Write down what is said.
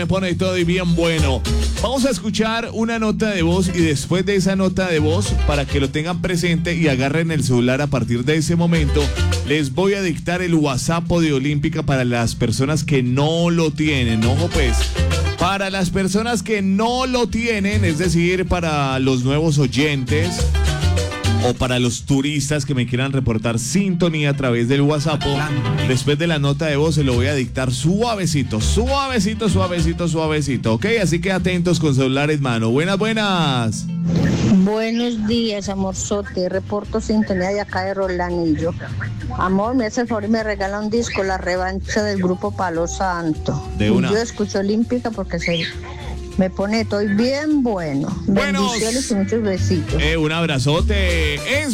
Me pone todo y bien bueno. Vamos a escuchar una nota de voz y después de esa nota de voz, para que lo tengan presente y agarren el celular a partir de ese momento, les voy a dictar el WhatsApp de Olímpica para las personas que no lo tienen. Ojo pues, para las personas que no lo tienen, es decir, para los nuevos oyentes o para los turistas que me quieran reportar sintonía a través del WhatsApp, después de la nota de voz se lo voy a dictar suavecito, suavecito, suavecito, suavecito, ¿ok? Así que atentos con celulares, mano. Buenas, buenas. Buenos días, amorzote. Reporto sintonía de acá de Rolanillo. Amor, me hace el favor y me regala un disco, La Revancha del grupo Palo Santo. De una. Yo escucho Olímpica porque me pone, estoy bien bueno. Buenos. Bendiciones y muchos besitos. Un abrazote.